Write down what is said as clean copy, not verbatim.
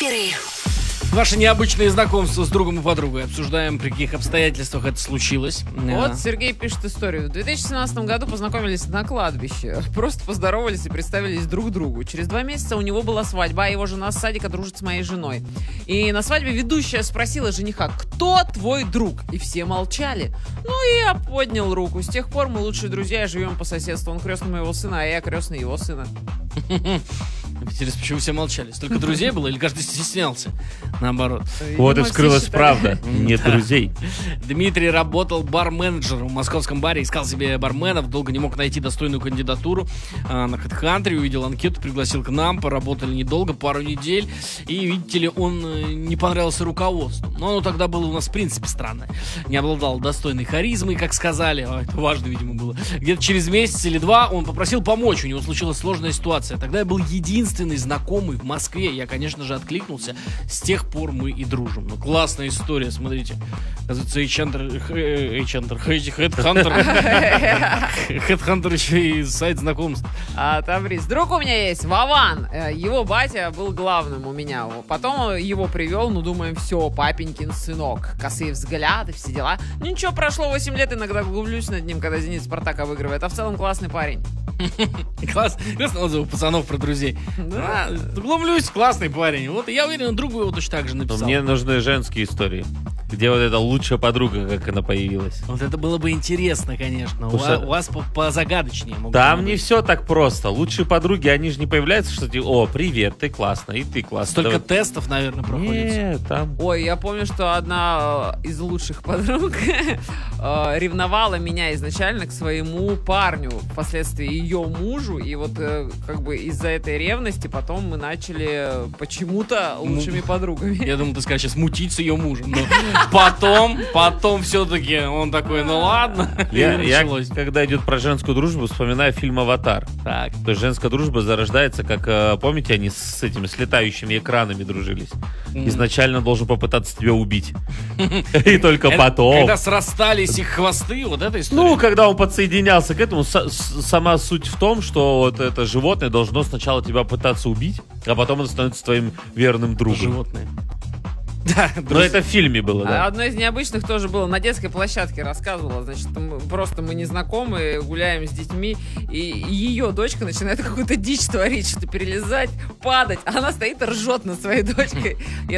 Перерыв. Ваше необычное знакомство с другом и подругой. Обсуждаем, при каких обстоятельствах это случилось. Вот Сергей пишет историю. В 2017 году познакомились на кладбище. Просто поздоровались и представились друг другу. Через 2 месяца у него была свадьба, а его жена с садика дружит с моей женой. И на свадьбе ведущая спросила жениха: кто твой друг? И все молчали. Ну и я поднял руку. С тех пор мы лучшие друзья и живем по соседству. Он крестный моего сына, а я крестный его сына. Интересно, почему все молчали? Столько друзей было или каждый стеснялся? Наоборот. Вот и вскрылась правда. Нет друзей. Дмитрий работал бар-менеджером в московском баре, искал себе барменов, долго не мог найти достойную кандидатуру. На HeadHunter увидел анкету, пригласил к нам, поработали недолго, пару недель. И, видите ли, он не понравился руководству. Но оно тогда было у нас в принципе странное. Не обладал достойной харизмой, как сказали. Это важно, видимо, было. Где-то через месяц или 2 он попросил помочь. У него случилась сложная ситуация. Тогда я был единственный знакомый в Москве. Я, конечно же, откликнулся. С тех пор мы и дружим. Ну, классная история, смотрите. Оказывается, HeadHunter еще и сайт знакомств. Таврис. Друг у меня есть, Вован. Его батя был главным у меня. Потом его привел, ну, думаем, все, папенькин сынок. Косые взгляды, все дела. Ну, ничего, прошло 8 лет, иногда глумлюсь над ним, когда «Зенит» Спартака выигрывает. А в целом классный парень. Классный отзыв у пацанов про друзей. Глумлюсь, классный парень. Вот я уверен, другу его точно так же написал. Мне нужны женские истории. Где вот эта лучшая подруга, как она появилась. Вот это было бы интересно, конечно. У вас позагадочнее. Там не все так просто. Лучшие подруги, они же не появляются, что типа: о, привет, ты классная, и ты классная. Столько тестов, наверное, проходится. Нет, там... Ой, я помню, что одна из лучших подруг ревновала меня изначально к своему парню, впоследствии ее мужу, и вот как бы из-за этой ревности потом мы начали почему-то лучшими подругами. Я думал, ты скажешь сейчас мутить с ее мужем, но потом все-таки он такой: ну ладно. Я когда идет про женскую дружбу, вспоминаю фильм «Аватар». Так. То есть женская дружба зарождается, как, помните, они с летающими экранами дружились. Изначально должен попытаться тебя убить. И только потом. Когда срастались их хвосты, вот эта история. Ну, когда он подсоединялся к этому, сама суть в том, что вот это животное должно сначала тебя пытаться убить, а потом оно становится твоим верным другом. Животное. Да, но это в фильме было, да. Одно из необычных тоже было. На детской площадке рассказывала. Значит, мы не знакомы, гуляем с детьми, и ее дочка начинает какую-то дичь творить, что-то перелезать, падать. А она стоит и ржет над своей дочкой.